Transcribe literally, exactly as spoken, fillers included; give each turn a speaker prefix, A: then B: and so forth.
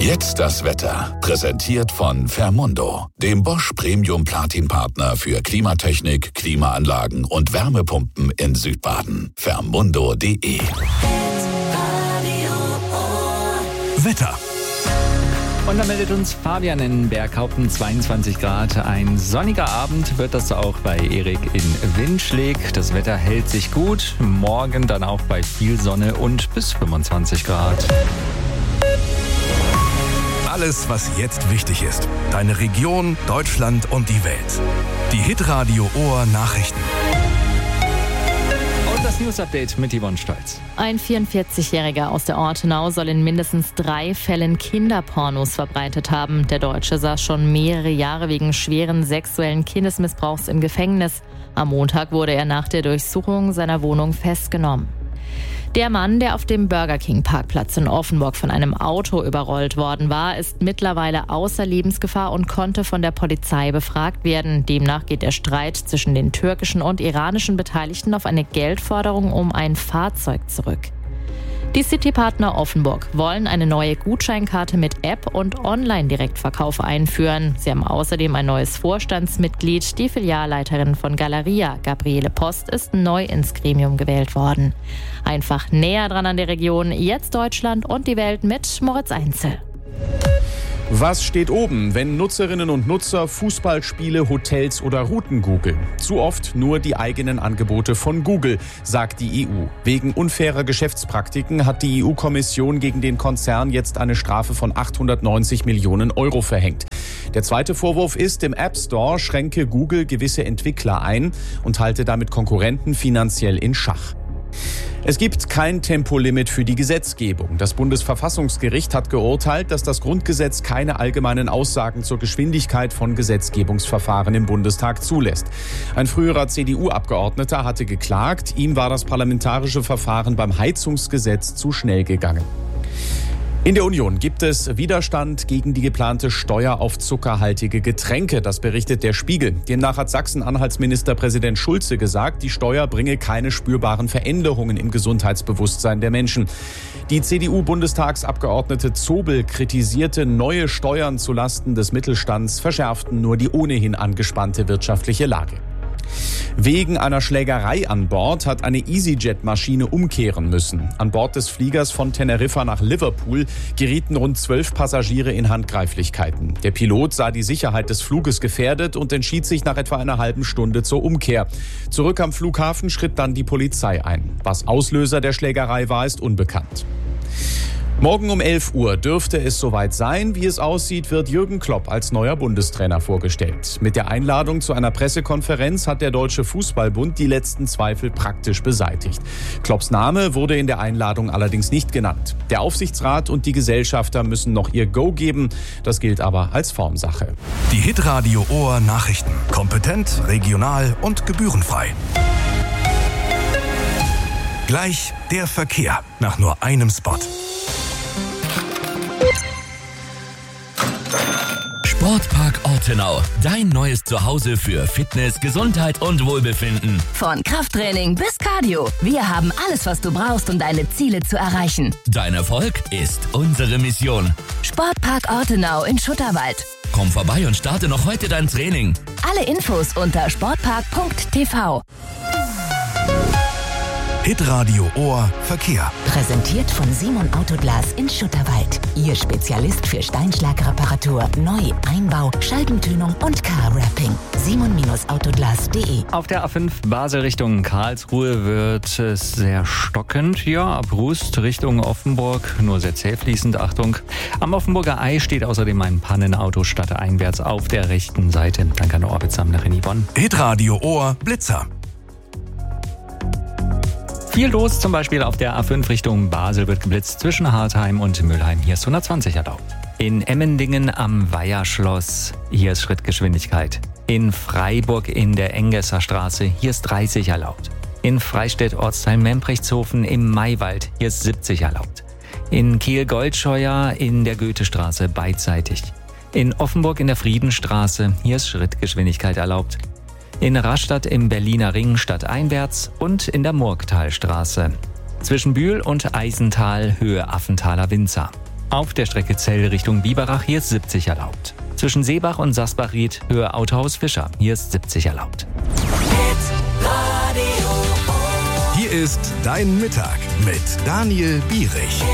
A: Jetzt das Wetter. Präsentiert von Fermundo, dem Bosch Premium Platin Partner für Klimatechnik, Klimaanlagen und Wärmepumpen in Südbaden. Fermundo punkt de.
B: Wetter.
C: Und da meldet uns Fabian in Berghaupten, zweiundzwanzig Grad. Ein sonniger Abend wird das auch bei Erik in Winschleg. Das Wetter hält sich gut. Morgen dann auch bei viel Sonne und bis fünfundzwanzig Grad.
B: Alles, was jetzt wichtig ist. Deine Region, Deutschland und die Welt. Die Hitradio Ohr Nachrichten.
C: Das News-Update mit Yvonne Stolz.
D: Ein vierundvierzigjähriger aus der Ortenau soll in mindestens drei Fällen Kinderpornos verbreitet haben. Der Deutsche saß schon mehrere Jahre wegen schweren sexuellen Kindesmissbrauchs im Gefängnis. Am Montag wurde er nach der Durchsuchung seiner Wohnung festgenommen. Der Mann, der auf dem Burger King Parkplatz in Offenburg von einem Auto überrollt worden war, ist mittlerweile außer Lebensgefahr und konnte von der Polizei befragt werden. Demnach geht der Streit zwischen den türkischen und iranischen Beteiligten auf eine Geldforderung um ein Fahrzeug zurück. Die Citypartner Offenburg wollen eine neue Gutscheinkarte mit App und Online-Direktverkauf einführen. Sie haben außerdem ein neues Vorstandsmitglied. Die Filialleiterin von Galeria, Gabriele Post, ist neu ins Gremium gewählt worden. Einfach näher dran an der Region, jetzt Deutschland und die Welt mit Moritz Einzel.
E: Was steht oben, wenn Nutzerinnen und Nutzer Fußballspiele, Hotels oder Routen googeln? Zu oft nur die eigenen Angebote von Google, sagt die E U. Wegen unfairer Geschäftspraktiken hat die E U-Kommission gegen den Konzern jetzt eine Strafe von achthundertneunzig Millionen Euro verhängt. Der zweite Vorwurf ist, im App Store schränke Google gewisse Entwickler ein und halte damit Konkurrenten finanziell in Schach. Es gibt kein Tempolimit für die Gesetzgebung. Das Bundesverfassungsgericht hat geurteilt, dass das Grundgesetz keine allgemeinen Aussagen zur Geschwindigkeit von Gesetzgebungsverfahren im Bundestag zulässt. Ein früherer C D U-Abgeordneter hatte geklagt, ihm war das parlamentarische Verfahren beim Heizungsgesetz zu schnell gegangen. In der Union gibt es Widerstand gegen die geplante Steuer auf zuckerhaltige Getränke. Das berichtet der Spiegel. Demnach hat Sachsen-Anhalts Ministerpräsident Schulze gesagt, die Steuer bringe keine spürbaren Veränderungen im Gesundheitsbewusstsein der Menschen. Die C D U-Bundestagsabgeordnete Zobel kritisierte, neue Steuern zulasten des Mittelstands verschärften nur die ohnehin angespannte wirtschaftliche Lage. Wegen einer Schlägerei an Bord hat eine EasyJet-Maschine umkehren müssen. An Bord des Fliegers von Teneriffa nach Liverpool gerieten rund zwölf Passagiere in Handgreiflichkeiten. Der Pilot sah die Sicherheit des Fluges gefährdet und entschied sich nach etwa einer halben Stunde zur Umkehr. Zurück am Flughafen schritt dann die Polizei ein. Was Auslöser der Schlägerei war, ist unbekannt. Morgen um elf Uhr dürfte es soweit sein. Wie es aussieht, wird Jürgen Klopp als neuer Bundestrainer vorgestellt. Mit der Einladung zu einer Pressekonferenz hat der Deutsche Fußballbund die letzten Zweifel praktisch beseitigt. Klopps Name wurde in der Einladung allerdings nicht genannt. Der Aufsichtsrat und die Gesellschafter müssen noch ihr Go geben. Das gilt aber als Formsache.
B: Die Hitradio Ohr Nachrichten. Kompetent, regional und gebührenfrei. Gleich der Verkehr nach nur einem Spot.
F: Sportpark Ortenau, dein neues Zuhause für Fitness, Gesundheit und Wohlbefinden.
G: Von Krafttraining bis Cardio, wir haben alles, was du brauchst, um deine Ziele zu erreichen.
F: Dein Erfolg ist unsere Mission.
G: Sportpark Ortenau in Schutterwald.
F: Komm vorbei und starte noch heute dein Training.
G: Alle Infos unter sportpark punkt t v.
B: Hitradio Ohr Verkehr.
H: Präsentiert von Simon Autoglas in Schutterwald. Ihr Spezialist für Steinschlagreparatur, Neu-, Einbau, Scheibentönung und Car-Wrapping. simon Autoglas punkt de.
C: Auf der A fünf Basel Richtung Karlsruhe wird es sehr stockend. Ja, ab Rust Richtung Offenburg nur sehr zäh fließend. Achtung. Am Offenburger Ei steht außerdem ein Pannenauto stadteinwärts auf der rechten Seite. Danke an die Orbitsammlerin Yvonne.
B: Hitradio Ohr Blitzer.
C: Viel los, zum Beispiel auf der A fünf Richtung Basel wird geblitzt zwischen Hartheim und Mülheim. Hier ist hundertzwanzig erlaubt. In Emmendingen am Weiherschloss, hier ist Schrittgeschwindigkeit. In Freiburg in der Engesser Straße, hier ist dreißig erlaubt. In Freistedt-Ortsteil-Membrechtshofen im Maywald, hier ist siebzig erlaubt. In Kiel-Goldscheuer in der Goethestraße beidseitig. In Offenburg in der Friedenstraße, hier ist Schrittgeschwindigkeit erlaubt. In Rastatt im Berliner Ring stadteinwärts und in der Murgtalstraße. Zwischen Bühl und Eisental Höhe Affenthaler Winzer. Auf der Strecke Zell Richtung Biberach, hier ist siebzig erlaubt. Zwischen Seebach und Sasbachried, Höhe Autohaus Fischer, hier ist siebzig erlaubt.
B: Hier ist Dein Mittag mit Daniel Bierich.